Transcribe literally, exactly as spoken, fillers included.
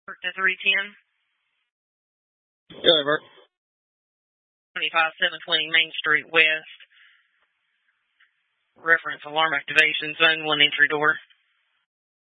To three ten. Yeah, Bert. twenty-five seven twenty Main Street West. Reference alarm activation, zone one entry door.